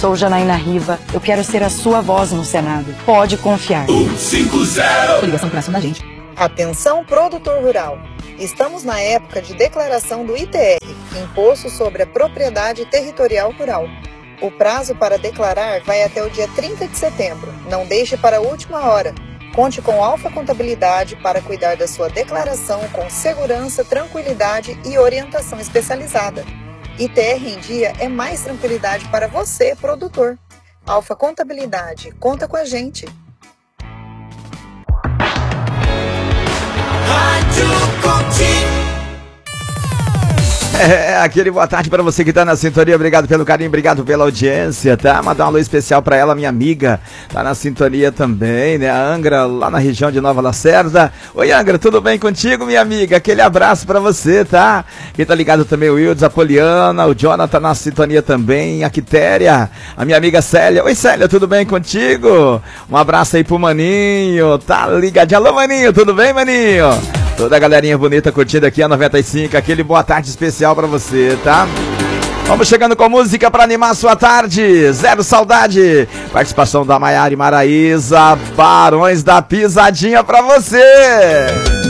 sou Janaína Riva. Eu quero ser a sua voz no Senado. Pode confiar. 150. Ligação pro coração da gente. Atenção, produtor rural. Estamos na época de declaração do ITR, Imposto sobre a Propriedade Territorial Rural. O prazo para declarar vai até o dia 30 de setembro. Não deixe para a última hora. Conte com Alfa Contabilidade para cuidar da sua declaração com segurança, tranquilidade e orientação especializada. ITR em dia é mais tranquilidade para você, produtor. Alfa Contabilidade, conta com a gente. Rádio Contigo. Aquele boa tarde pra você que tá na sintonia, obrigado pelo carinho, obrigado pela audiência, tá? Mandar um alô especial pra ela, minha amiga, tá na sintonia também, né? A Angra, lá na região de Nova Lacerda. Oi, Angra, tudo bem contigo, minha amiga? Aquele abraço pra você, tá? Quem tá ligado também, o Wildes, a Poliana, o Jonathan na sintonia também, a Quitéria, a minha amiga Célia. Oi, Célia, tudo bem contigo? Um abraço aí pro Maninho, tá ligadinho? Alô, Maninho, tudo bem, Maninho? Toda a galerinha bonita curtindo aqui a 95, aquele boa tarde especial pra você, tá? Vamos chegando com música pra animar a sua tarde, Zero Saudade, participação da Maiara e Maraísa, Barões da Pisadinha pra você!